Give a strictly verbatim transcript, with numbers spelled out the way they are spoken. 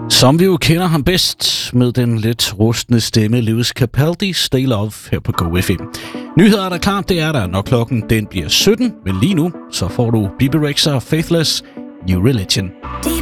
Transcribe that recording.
Som vi jo kender ham bedst med den lidt rustne stemme, Lewis Capaldi, Stay Love her på Go F M. Nyheder er der klart, det er der, når klokken den bliver sytten, men lige nu så får du Bebe Rexha og Faithless, New Religion.